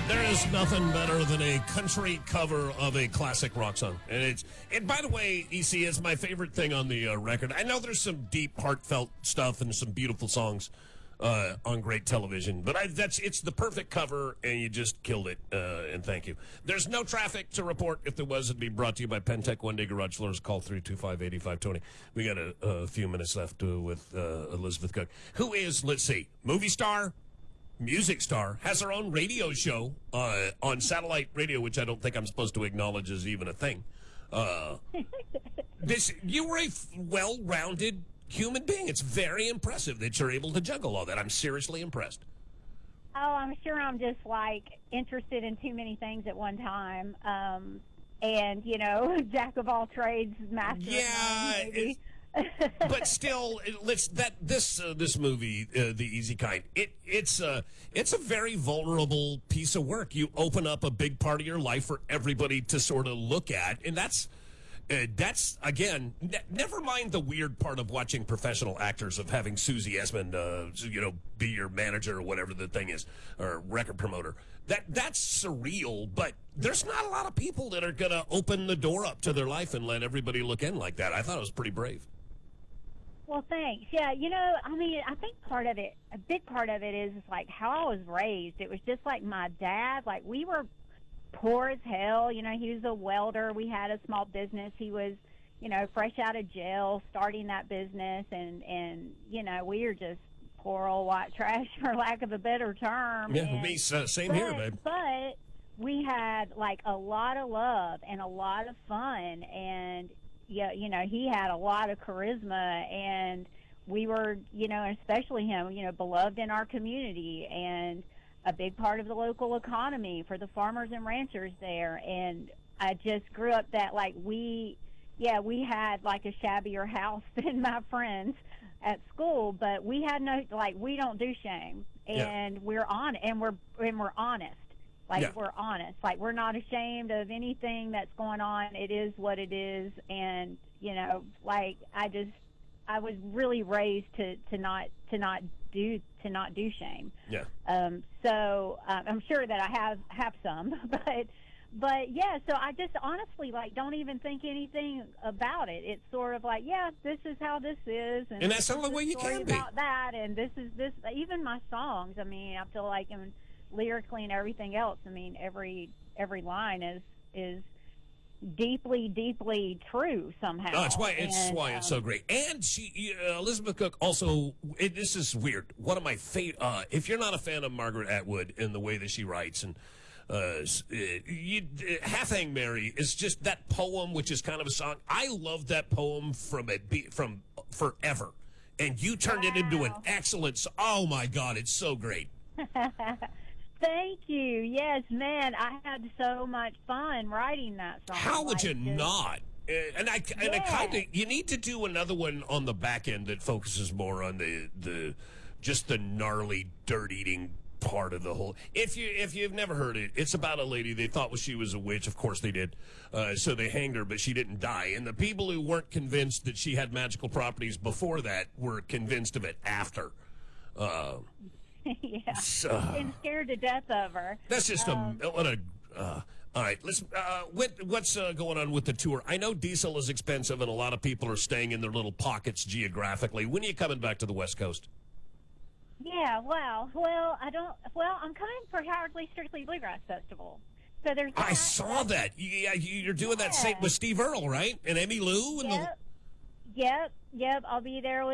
There is nothing better than a country cover of a classic rock song. And by the way, EC is my favorite thing on the record. I know there's some deep, heartfelt stuff and some beautiful songs on great television, but it's the perfect cover, and you just killed it, and thank you. There's no traffic to report. If there was, it'd be brought to you by Pentec One Day Garage Floors. Call 325-8520. We got a few minutes left with Elizabeth Cook, who is, let's see, movie star, music star, has her own radio show on satellite radio, which I don't think I'm supposed to acknowledge is even a thing. You were a well-rounded human being. It's very impressive that you're able to juggle all that. I'm seriously impressed. Oh, I'm sure I'm just interested in too many things at one time. And jack of all trades, master of none, maybe. But still, this movie, The Easy Kind, it's a very vulnerable piece of work. You open up a big part of your life for everybody to sort of look at, and that's again, never mind the weird part of watching professional actors, of having Susie Essman, be your manager or whatever the thing is, or record promoter. That's surreal, but there's not a lot of people that are going to open the door up to their life and let everybody look in like that. I thought it was pretty brave. Well, thanks. Yeah, I think a big part of it is how I was raised. It was just like my dad. We were poor as hell. He was a welder. We had a small business. He was, fresh out of jail, starting that business, and we were just poor old white trash, for lack of a better term. Yeah, me, same here, babe. But we had a lot of love and a lot of fun, and he had a lot of charisma, and we were, especially him, beloved in our community, and a big part of the local economy for the farmers and ranchers there. And I just grew up that we had a shabbier house than my friends at school, but we had no, we don't do shame, and we're on, and we're honest. We're honest. We're not ashamed of anything that's going on. It is what it is. And, I was really raised to not do shame. Yeah. So I'm sure that I have some, but yeah, so I just honestly don't even think anything about it. It's sort of this is how this is, and that's the only way you can be. About that, and this is this. Even my songs. I feel lyrically and everything else. Every line is deeply, deeply true somehow. No, that's why it's so great. And Elizabeth Cook also. This is weird. One of my favorite. If you're not a fan of Margaret Atwood and the way that she writes, and Half Hang Mary is just that poem, which is kind of a song. I love that poem from forever, and you turned it into an excellent. Oh my God, it's so great. Thank you. Yes, man, I had so much fun writing that song. How would you not? And I kind of, you need to do another one on the back end that focuses more on the gnarly dirt eating part of the whole. If you've never heard it, it's about a lady they thought she was a witch. Of course they did. So they hanged her, but she didn't die. And the people who weren't convinced that she had magical properties before that were convinced of it after. Yeah, been scared to death of her. That's just all right. Let's. What's going on with the tour? I know diesel is expensive, and a lot of people are staying in their little pockets geographically. When are you coming back to the West Coast? Yeah, well, I don't. Well, I'm coming for Howard Lee Strictly Bluegrass Festival. So there's. I saw that. Yeah, you're doing that with Steve Earle, right? And Emmy Lou. And Yep. I'll be there with